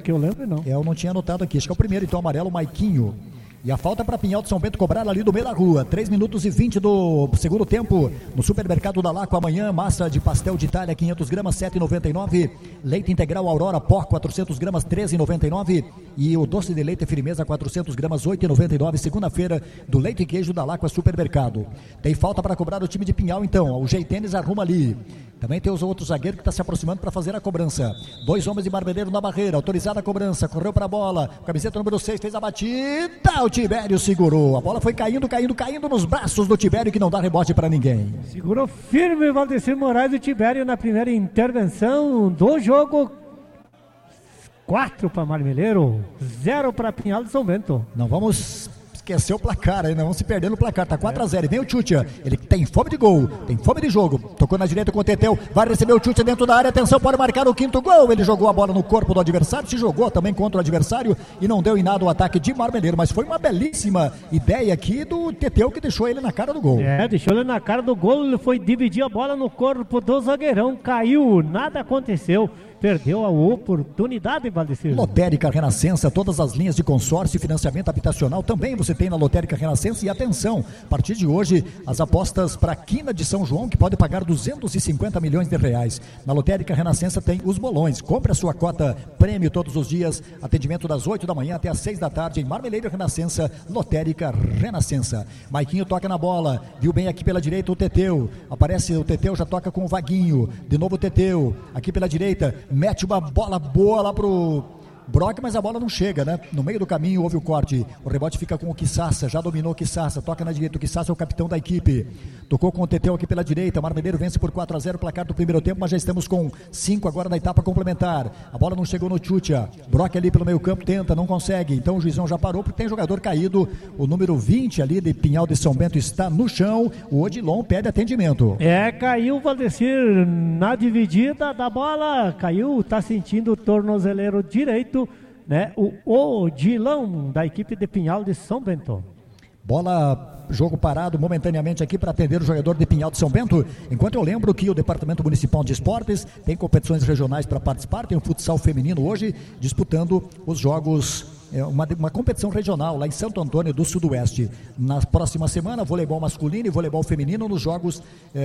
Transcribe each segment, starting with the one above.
que eu lembro, não. Eu não tinha anotado aqui, acho que é o primeiro, então, amarelo, Maiquinho. E a falta para Pinhal de São Bento cobrar ali do meio da rua. 3 minutos e 20 do segundo tempo. No supermercado da Laco amanhã, massa de pastel de Itália, 500 gramas, 7,99. Leite integral Aurora Pó, 400 gramas, 13,99. E o doce de leite Firmeza, 400 gramas, 8,99. Segunda-feira, do leite e queijo da Laco Supermercado. Tem falta para cobrar o time de Pinhal, então. O Geitênis arruma ali. Também tem os outros zagueiros que está se aproximando para fazer a cobrança. 2 homens de Marmeleiro na barreira, autorizada a cobrança, correu para a bola, camiseta número 6, fez a batida, o Tibério segurou, a bola foi caindo nos braços do Tibério, que não dá rebote para ninguém. Segurou firme o Valdecir Moraes, o Tibério na primeira intervenção do jogo. 4 para Marmeleiro, 0 para Pinhal de São Bento. Não vamos esqueceu o placar aí, não vamos se perder no placar, tá 4-0, e vem o Tchutcha, ele tem fome de gol, tem fome de jogo, tocou na direita com o Teteu, vai receber o Tchutcha dentro da área, atenção, pode marcar o 5º gol, ele jogou a bola no corpo do adversário, se jogou também contra o adversário e não deu em nada o ataque de Marmeleiro, mas foi uma belíssima ideia aqui do Teteu, que deixou ele na cara do gol. Deixou ele na cara do gol, ele foi dividir a bola no corpo do zagueirão, caiu, nada aconteceu. Perdeu a oportunidade, Valdecir. Lotérica Renascença, todas as linhas de consórcio e financiamento habitacional também você tem na Lotérica Renascença. E atenção, a partir de hoje, as apostas para a Quina de São João, que pode pagar 250 milhões de reais. Na Lotérica Renascença tem os bolões. Compre a sua cota prêmio todos os dias. Atendimento das 8 da manhã até as 6 da tarde em Marmeleiro Renascença, Lotérica Renascença. Maiquinho toca na bola, viu bem aqui pela direita o Teteu. Aparece o Teteu, já toca com o Vaguinho. De novo o Teteu, aqui pela direita. Mete uma bola boa lá pro Brock, mas a bola não chega, né? No meio do caminho houve o corte. O rebote fica com o Quissassa, já dominou o Quissassa, toca na direita. O Quissassa é o capitão da equipe. Tocou com o Teteu aqui pela direita. Marmeleiro vence por 4-0, placar do primeiro tempo, mas já estamos com 5 agora na etapa complementar. A bola não chegou no Tchutcha. Brock ali pelo meio campo tenta, não consegue. Então o juizão já parou porque tem jogador caído. O número 20 ali de Pinhal de São Bento está no chão. O Odilon pede atendimento. Caiu o Valdecir na dividida da bola. Caiu, tá sentindo o tornozeleiro direito. Né, o Odilão da equipe de Pinhal de São Bento. Bola, jogo parado momentaneamente aqui para atender o jogador de Pinhal de São Bento, enquanto eu lembro que o Departamento Municipal de Esportes tem competições regionais para participar, tem o futsal feminino hoje disputando os jogos, uma competição regional lá em Santo Antônio do Sudoeste. Na próxima semana, voleibol masculino e voleibol feminino nos jogos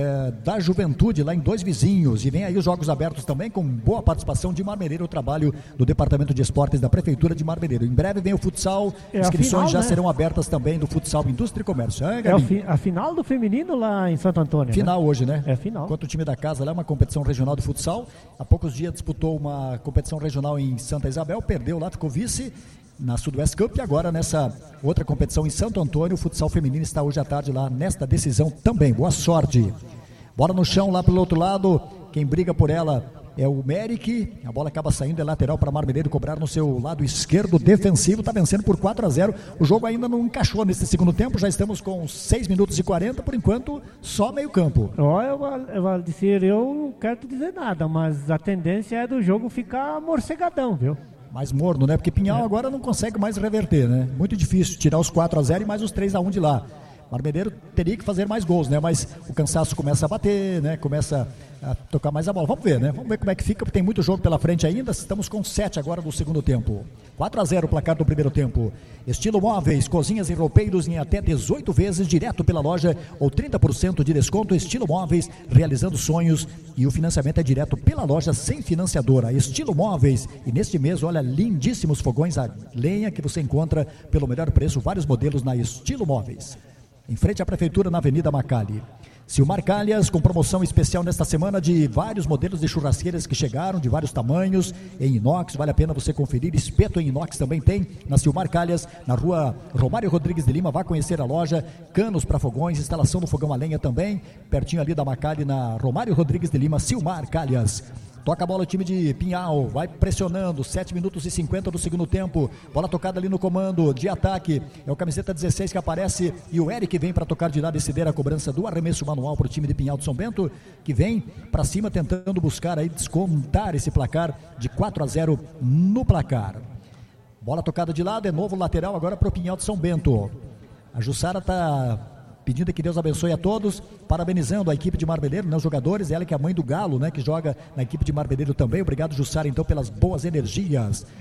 da juventude lá em Dois Vizinhos, e vem aí os jogos abertos também com boa participação de Marmeleiro, o trabalho do Departamento de Esportes da Prefeitura de Marmeleiro. Em breve vem o futsal, inscrições já serão abertas também do futsal Indústria e Comércio. A final do feminino lá em Santo Antônio. Final, né? Hoje, né? É final. Enquanto o time da casa lá é uma competição regional de futsal, há poucos dias disputou uma competição regional em Santa Isabel, perdeu lá, ficou vice na Sudoeste Cup, e agora nessa outra competição em Santo Antônio, o futsal feminino está hoje à tarde lá nesta decisão também. Boa sorte. Bola no chão lá pelo outro lado, quem briga por ela é o Merrick, a bola acaba saindo, é lateral para Marmeleiro cobrar no seu lado esquerdo defensivo, está vencendo por 4-0, o jogo ainda não encaixou nesse segundo tempo, já estamos com 6 minutos e 40, por enquanto só meio campo. Eu vou dizer, eu não quero te dizer nada, mas a tendência é do jogo ficar morcegadão, viu? Mais morno, né? Porque Pinhal agora não consegue mais reverter, né? Muito difícil tirar os 4-0 e mais os 3-1 de lá. Marmeleiro teria que fazer mais gols, né? Mas o cansaço começa a bater, né? Começa a tocar mais a bola. Vamos ver, né? Vamos ver como é que fica, porque tem muito jogo pela frente ainda. Estamos com 7 agora do segundo tempo. 4-0 o placar do primeiro tempo. Estilo Móveis, cozinhas e roupeiros em até 18 vezes direto pela loja ou 30% de desconto. Estilo Móveis, realizando sonhos, e o financiamento é direto pela loja sem financiadora. Estilo Móveis, e neste mês, olha, lindíssimos fogões a lenha que você encontra pelo melhor preço, vários modelos na Estilo Móveis. Em frente à Prefeitura, na Avenida Macali. Silmar Calhas, com promoção especial nesta semana de vários modelos de churrasqueiras que chegaram, de vários tamanhos, em inox, vale a pena você conferir. Espeto em inox também tem na Silmar Calhas, na rua Romário Rodrigues de Lima. Vá conhecer a loja, canos para fogões, instalação do fogão a lenha também, pertinho ali da Macali, na Romário Rodrigues de Lima, Silmar Calhas. Toca a bola o time de Pinhal, vai pressionando, 7 minutos e 50 do segundo tempo, bola tocada ali no comando de ataque, é o camiseta 16 que aparece, e o Eric vem para tocar de lado e ceder a cobrança do arremesso manual para o time de Pinhal de São Bento, que vem para cima tentando buscar aí descontar esse placar de 4-0 no placar. Bola tocada de lado, é novo lateral agora para o Pinhal de São Bento. A Jussara está pedindo que Deus abençoe a todos, parabenizando a equipe de Marmeleiro, né, os jogadores, ela que é a mãe do Galo, né, que joga na equipe de Marmeleiro também. Obrigado, Jussara, então, pelas boas energias.